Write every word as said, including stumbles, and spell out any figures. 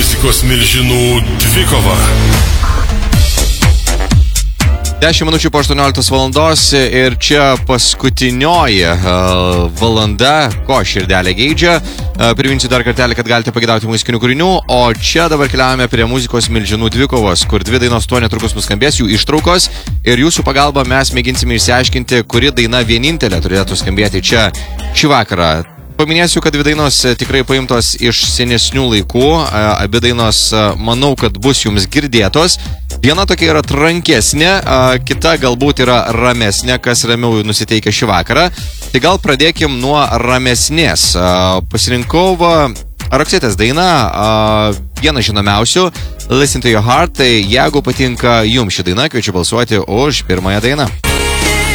Muzikos milžinų dvikova. dešimt minučių po aštuonioliktos valandos ir čia paskutinioji uh, valanda, ko širdelė geidžia. Uh, priminsiu dar kartelį, kad galite pagėdauti muzikinių kūrinių, o čia dabar keliaujame prie muzikos milžinų dvikovos, kur dvi dainos tuo netrukus nuskambės, jų ištraukos, ir jūsų pagalba mes mėginsime išsiaiškinti, kuri daina vienintelė turėtų skambėti čia šį vakarą. Paminėsiu, kad dvi dainos tikrai paimtos iš senesnių laikų, abi dainos manau, kad bus jums girdėtos. Viena tokia yra trankesnė, kita galbūt yra ramesnė, kas ramiau nusiteikia šį vakarą. Tai gal pradėkim nuo ramesnės. Pasirinkau Roxetės dainą, vieną žinomiausių, Listen to Your Heart. Tai jeigu patinka jums ši daina, kviečiu balsuoti už pirmąją dainą.